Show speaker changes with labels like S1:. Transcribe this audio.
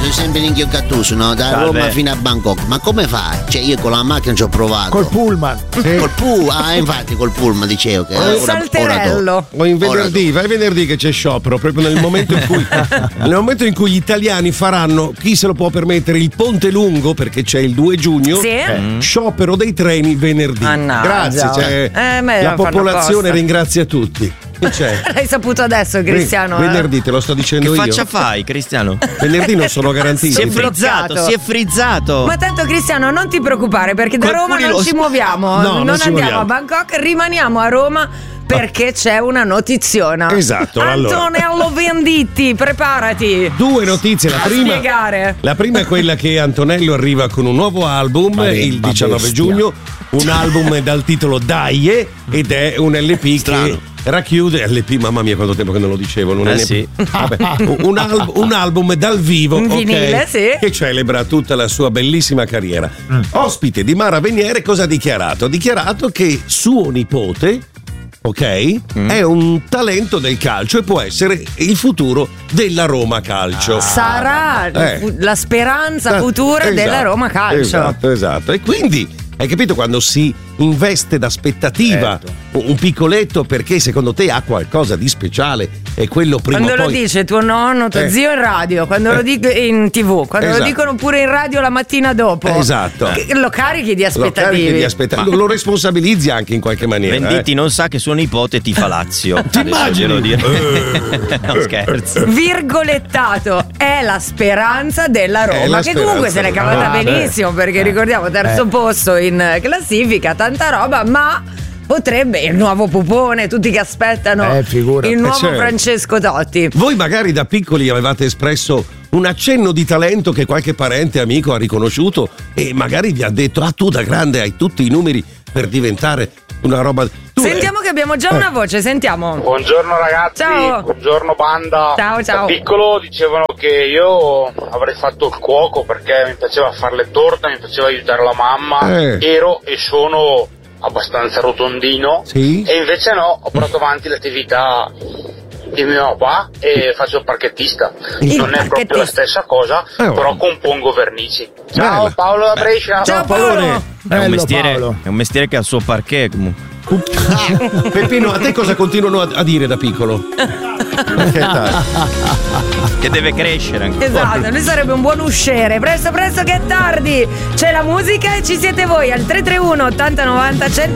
S1: sei sempre in Gattuso, no? Da Roma fino a Bangkok. Ma come fai? Cioè, io con la macchina ci ho provato.
S2: Col pullman.
S1: Infatti col pullman dicevo che
S3: il salterello.
S4: O in venerdì, vai venerdì che c'è sciopero, proprio nel momento in cui gli italiani faranno, chi se lo può permettere, il Ponte Lungo, perché c'è il 2 giugno, sciopero dei treni venerdì. Grazie, la popolazione ringrazia tutti. Che c'è?
S3: L'hai saputo adesso, Cristiano?
S4: Venerdì te lo sto dicendo io.
S5: Che faccia fai, Cristiano?
S4: Venerdì non sono garantiti.
S5: Si è frizzato.
S3: Ma tanto, Cristiano, non ti preoccupare, perché da Roma non ci muoviamo. Non andiamo a Bangkok, rimaniamo a Roma. Perché c'è una notiziona.
S4: Esatto.
S3: Antonello Venditti, preparati.
S4: 2 notizie. La prima è quella che Antonello arriva con un nuovo album il 19 giugno. Un album dal titolo Daie, ed è un LP che racchiude mamma mia, quanto tempo che non lo dicevo. Un album dal vivo,
S3: vinile,
S4: che celebra tutta la sua bellissima carriera. Ospite di Mara Veniere, cosa ha dichiarato? Ha dichiarato che suo nipote è un talento del calcio e può essere il futuro della Roma Calcio.
S3: Sarà la speranza futura della Roma Calcio.
S4: Esatto. E quindi hai capito, quando si investe d'aspettativa un piccoletto, perché secondo te ha qualcosa di speciale, e quello prima
S3: quando
S4: o poi
S3: lo dice tuo nonno, tuo zio in radio, quando lo dico in TV, quando lo dicono pure in radio la mattina dopo, lo carichi di aspettative.
S4: Lo responsabilizzi anche in qualche maniera.
S5: Venditti non sa che suo nipote tifa Lazio.
S4: Ti immagini?
S5: No, scherzo.
S3: Virgolettato, è la speranza della Roma, che comunque se l'è cavata benissimo, perché ricordiamo terzo posto in classifica, tanta roba, ma potrebbe il nuovo pupone, tutti che aspettano il nuovo Francesco Totti.
S4: Voi magari da piccoli avevate espresso un accenno di talento che qualche parente amico ha riconosciuto e magari vi ha detto: tu da grande hai tutti i numeri per diventare una roba.
S3: Sentiamo che abbiamo già una voce, sentiamo.
S6: Buongiorno ragazzi.
S3: Ciao.
S6: Buongiorno banda.
S3: Ciao.
S6: Da piccolo dicevano che io avrei fatto il cuoco perché mi piaceva fare le torte, mi piaceva aiutare la mamma. Ero e sono abbastanza rotondino, e invece no, ho portato avanti l'attività di mio papà e faccio il parchettista. Non è proprio la stessa cosa, però compongo vernici. Ciao Paolo da Brescia.
S3: Ciao Paolo.
S5: È un mestiere che ha il suo parquet comunque.
S4: Peppino, a te cosa continuano a dire da piccolo?
S5: Che deve crescere ancora.
S3: Esatto, lui sarebbe un buon usciere. Presto che è tardi. C'è la musica e ci siete voi al 331 80 90 100.